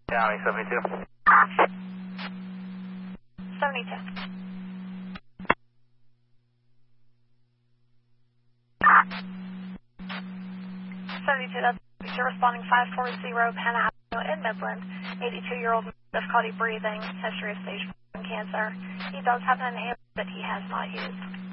County 72. 72. 72, that's you're responding 540 Penn Avenue in Midland. 82-year-old difficulty breathing, history of stage 4 cancer. He does have an inhaler that he has not used.